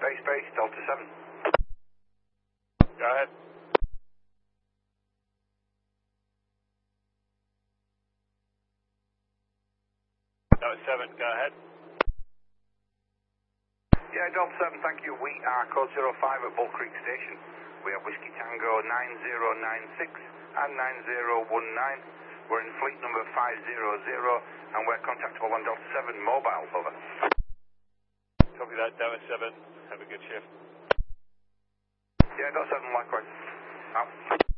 Base, Delta 7. Go ahead. Delta 7, go ahead. Yeah, Delta 7, thank you. We are code 05 at Bull Creek Station. We have Whiskey Tango 9096 and 9019. We're in fleet number 500 and we're contactable on Delta 7 mobile, over. Copy that, Delta 7. Have a good shift. Yeah, Delta 7, likewise. Out.